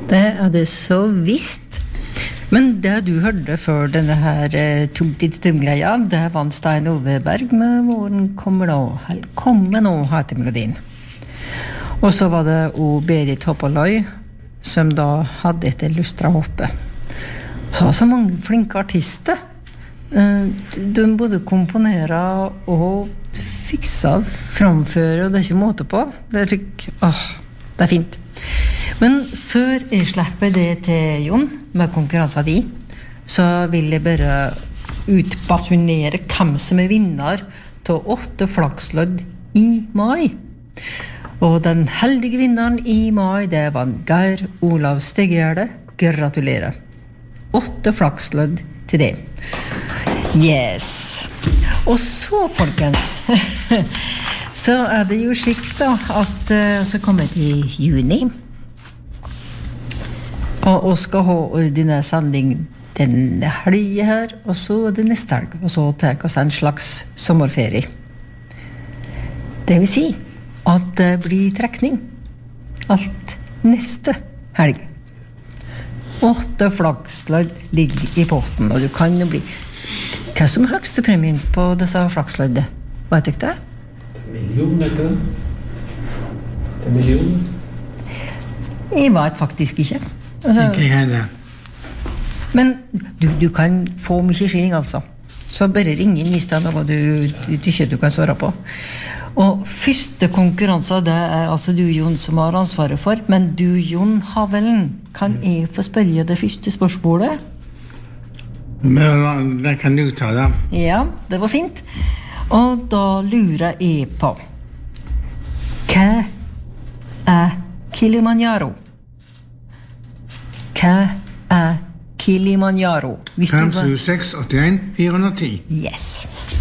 Det det så visst. Men det du hørte før denne her tum-tit-tum-greia, det var en Stein Oveberg med Våren kommer nå, kommer nå, heter melodien. Og så var det o Berit Hoppaløy, som da hadde et lustra hoppe. Så mange flinke artister. De både komponerer og fikser, framfører, og det ikke måte på. Det det fint. Men før jeg slipper det til Jon, med konkurransen di, så vil jeg bare utbasunere hvem som vinner til 8 flakslodd i mai. Og den heldige vinneren i mai, det var Geir Olav Stegjerde. Gratulerer. 8 flakslodd til det. Yes. Og så, folkens, så det jo skikt da, at så kommer det i juni, og skal ha ordinær sending denne helgen her, og så det neste helg, og så tar oss en slags sommerferie. Det vil si at det blir trekning alt neste helg. 8 flakslodd ligger i potten, og du kan jo bli... Hva som høyeste premien på disse flaksloddet? Vet du ikke det? Million, vet du? Det million? Jeg vet faktisk ikke. Altså, ikke jeg det. Men du kan få mye skilling, altså. Så bare ring inn hvis det noe du ikke kan svare på. Og første konkurranse, det altså du, Jon, som har ansvaret for. Men du, Jon Havelen, kan jeg få spørre det første spørsmålet? Men det kan du ta da. Ja, det var fint. Og da lurer jeg på hva Kilimanjaro? Hva Kilimanjaro? 5, 7, 6, 81, 410. Yes.